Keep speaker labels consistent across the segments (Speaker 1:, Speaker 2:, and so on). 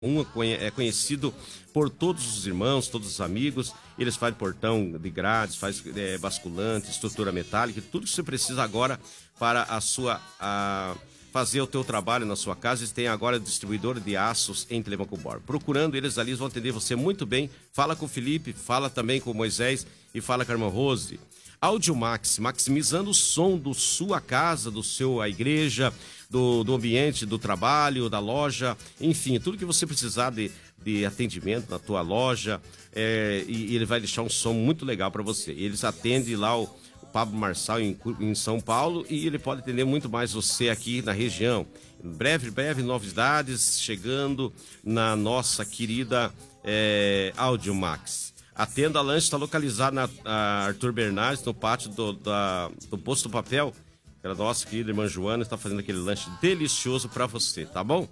Speaker 1: É conhecido por todos os irmãos, todos os amigos. Eles fazem portão de grades, faz basculante, estrutura metálica, tudo que você precisa agora para fazer o teu trabalho na sua casa. Eles têm agora distribuidor de aços em Telemaco Borba. Procurando eles ali, eles vão atender você muito bem. Fala com o Felipe, fala também com o Moisés e fala com a irmã Rose. Audiomax, maximizando o som da sua casa, a igreja, do ambiente, do trabalho, da loja, enfim, tudo que você precisar de atendimento na tua loja, e ele vai deixar um som muito legal para você. Eles atendem lá o Pablo Marçal em São Paulo, e ele pode atender muito mais você aqui na região. Breve, novidades chegando na nossa querida Audiomax. A Tenda Lanche está localizada na Arthur Bernardes, no pátio do Posto do Papel. A nossa querida irmã Joana está fazendo aquele lanche delicioso para você, tá bom?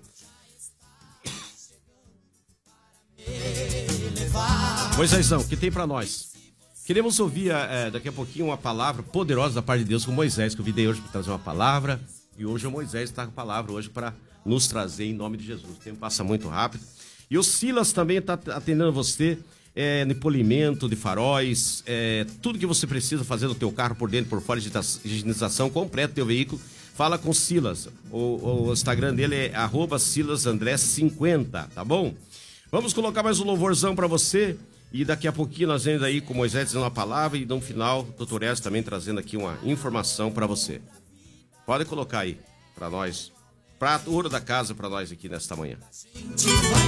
Speaker 1: Moisésão, o que tem para nós? Queremos ouvir daqui a pouquinho uma palavra poderosa da parte de Deus com Moisés, que eu convidei hoje para trazer uma palavra. E hoje o Moisés está com a palavra hoje para nos trazer em nome de Jesus. O tempo passa muito rápido. E o Silas também está atendendo você. De polimento, de faróis, tudo que você precisa fazer no teu carro, por dentro, por fora, higienização completa do teu veículo. Fala com o Silas. O Instagram dele é @silasandré50, tá bom? Vamos colocar mais um louvorzão para você. E daqui a pouquinho nós vamos aí com Moisés dizendo uma palavra e no final, o Dr. Ezio também trazendo aqui uma informação para você. Pode colocar aí para nós. Prato, ouro da casa para nós aqui nesta manhã.